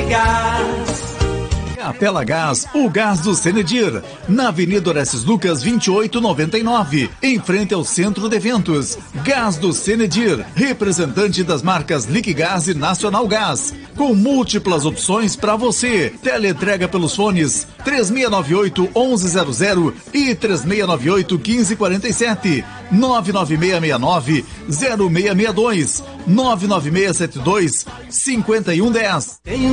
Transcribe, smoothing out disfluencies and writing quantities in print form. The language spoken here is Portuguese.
Gás. Capela Gás, o gás do Senedir, na Avenida Orestes Lucas 2899, em frente ao Centro de Eventos. Gás do Senedir, representante das marcas Liquigás e Nacional Gás, com múltiplas opções para você. Teleentrega pelos fones 3698-1100 e 3698-1547, 99669-0662, 99672-5110.